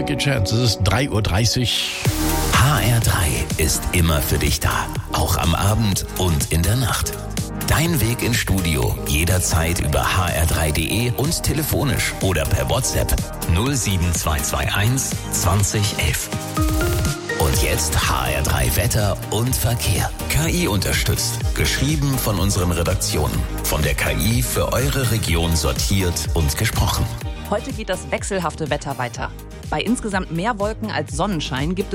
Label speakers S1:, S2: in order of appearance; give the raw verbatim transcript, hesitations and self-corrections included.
S1: Good Chance. Es ist drei Uhr dreißig.
S2: H R drei ist immer für dich da. Auch am Abend und in der Nacht. Dein Weg ins Studio jederzeit über h r drei punkt d e und telefonisch oder per WhatsApp null sieben zwei zwei eins zwanzig elf. Und jetzt H R drei Wetter und Verkehr. K I unterstützt. Geschrieben von unseren Redaktionen. Von der K I für eure Region sortiert und gesprochen.
S3: Heute geht das wechselhafte Wetter weiter. Bei insgesamt mehr Wolken als Sonnenschein gibt